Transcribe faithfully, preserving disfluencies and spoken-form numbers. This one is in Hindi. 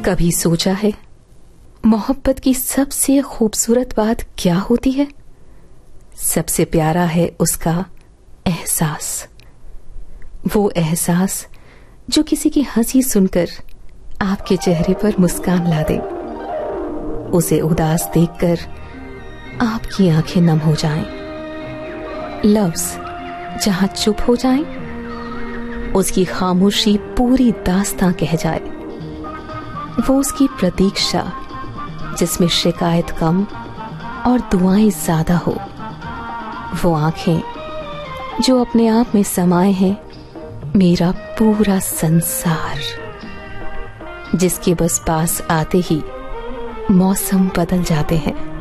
कभी सोचा है मोहब्बत की सबसे खूबसूरत बात क्या होती है? सबसे प्यारा है उसका एहसास। वो एहसास जो किसी की हंसी सुनकर आपके चेहरे पर मुस्कान ला दे, उसे उदास देखकर आपकी आंखें नम हो जाएं, लफ्ज जहां चुप हो जाएं, उसकी खामोशी पूरी दास्तां कह जाए। वो उसकी प्रतीक्षा जिसमें शिकायत कम और दुआएं ज्यादा हो। वो आंखें जो अपने आप में समाये हैं मेरा पूरा संसार, जिसके बस पास आते ही मौसम बदल जाते हैं।